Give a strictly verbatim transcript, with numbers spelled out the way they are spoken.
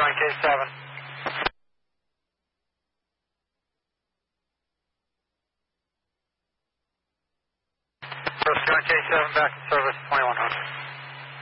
Pursuing K seven. Pursuing K seven back in service, twenty-one hundred.